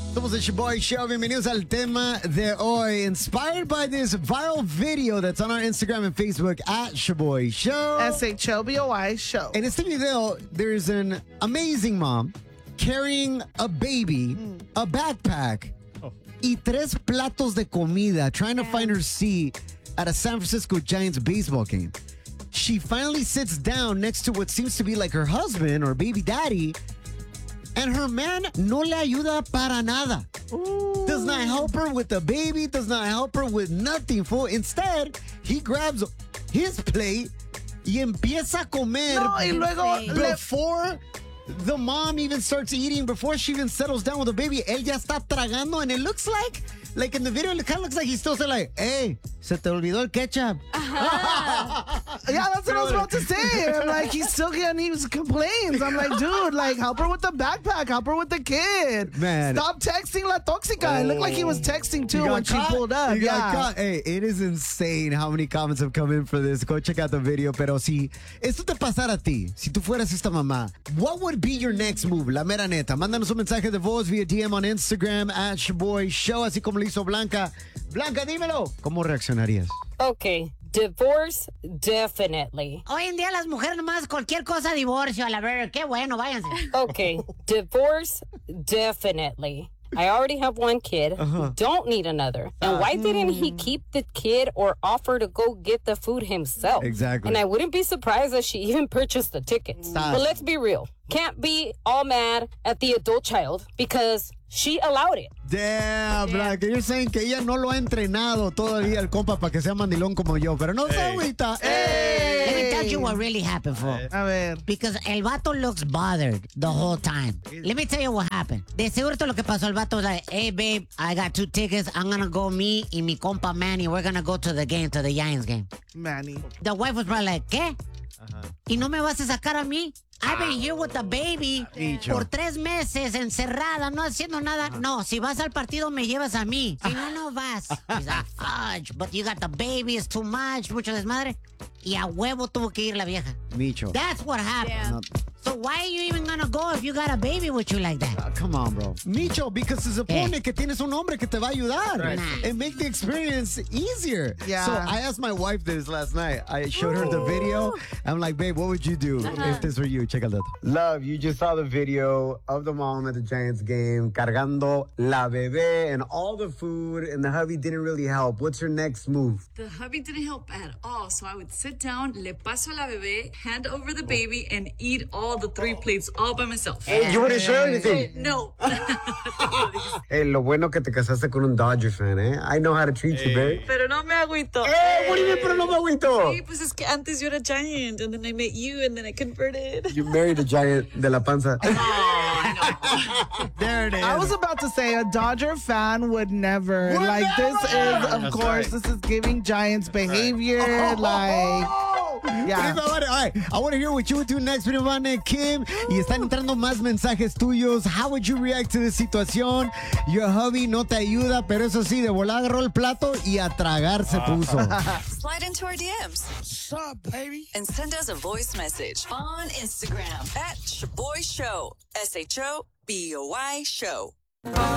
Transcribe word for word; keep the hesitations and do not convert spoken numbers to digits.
Somos el Shaboy Show. Bienvenidos al tema de hoy. Inspired by this viral video that's on our Instagram and Facebook at Shaboy Show. S H O B O I Show. En este video, there's an amazing mom carrying a baby, mm. a backpack, oh. y tres platos de comida, trying to find her seat at a San Francisco Giants baseball game. She finally sits down next to what seems to be like her husband or baby daddy, and her man no le ayuda para nada. Ooh. Does not help her with the baby, does not help her with nothing, fool. Instead, he grabs his plate y empieza a comer no, y luego before the mom even starts eating, before she even settles down with the baby. Él ya está tragando, and it looks like, like in the video, it kind of looks like he's still saying like, hey, se te olvidó el ketchup. Yeah, that's what I was about to say. I'm like, he's still getting, he was complains. I'm like, dude, like, help her with the backpack, help her with the kid. Man. Stop texting La Toxica. Oh. It looked like he was texting too when caught? she pulled up. You yeah. got hey, it is insane how many comments have come in for this. Go check out the video. Pero si esto te pasara a ti, si tú fueras esta mamá, what would be your next move? La mera neta. Mándanos un mensaje de voz via D M on Instagram at Shaboy Show, así como lo hizo Blanca. Blanca, dímelo. ¿Cómo reaccionarías? Okay, divorce, definitely. Hoy en día las mujeres nomás cualquier cosa divorcio, a la ver, qué bueno, váyanse. Okay, divorce, definitely. I already have one kid. Uh-huh. Don't need another. And uh, why didn't he keep the kid or offer to go get the food himself? Exactly. And I wouldn't be surprised if she even purchased the tickets. Uh, but let's be real. Can't be all mad at the adult child because she allowed it. Damn, Blanca, you're saying que ella no lo ha entrenado todavía el compa para que sea mandilón como yo, pero no se agüita. Hey. Let me tell you what really happened, for. A ver. Because el vato looks bothered the whole time. Let me tell you what happened. De seguro lo que pasó, el vato was like, hey, babe, I got two tickets. I'm gonna go me y mi compa Manny. We're gonna go to the game, to the Giants game. Manny. The wife was probably like, ¿qué? Uh-huh. ¿Y no me vas a sacar a mí? I've been here with the baby Dicho. por tres meses encerrada, no haciendo nada. Uh-huh. No, si vas al partido me llevas a mí. Si no, no vas. He's like, fudge, but you got the baby, it's too much, mucho desmadre. Y a huevo tuvo que ir la vieja. Micho. That's what happened. Yeah. So why are you even gonna go if you got a baby with you like that? Uh, come on, bro. Micho, because se supone eh. que tienes un hombre que te va a ayudar. Right. And make the experience easier. Yeah. So I asked my wife this last night. I showed her the video. I'm like, babe, what would you do uh-huh. if this were you? Check out that. Love, you just saw the video of the mom at the Giants game cargando la bebé and all the food, and the hubby didn't really help. What's your next move? The hubby didn't help at all, so I would sit down, le paso la bebé, hand over the baby, and eat all the three plates all by myself. Hey, you wouldn't share anything? No. Hey, lo bueno que te casaste con un Dodger fan, eh? I know how to treat hey. you, babe. Pero no me agüito. Hey, what do you mean, pero no me agüito? Sí, pues es que antes yo era Giant, and then I met you, and then I converted. You married a Giant de la panza. Oh, no. There it is. I was about to say a Dodger fan would never. Would like, never. this is, of That's course, right. this is giving Giants behavior. Right. Like, yeah. All right, I want to hear what you would do next. Prima Vane, Kim, y están entrando más mensajes tuyos. How would you react to this situación? Your hubby no te ayuda, pero eso sí, de volar agarró el plato y a tragar se puso. Slide into our D Ms. What's up, baby? And send us a voice message on Instagram at Shaboy Show. S H O B O Y Show.